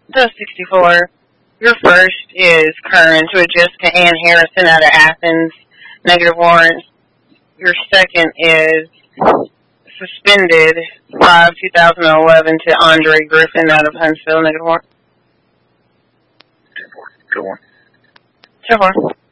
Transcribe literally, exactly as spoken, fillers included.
So sixty-four. Your first is current with Jessica Ann Harrison out of Athens, negative warrants. Your second is suspended five two thousand eleven to Andre Griffin out of Huntsville, negative warrant. Good one. So far.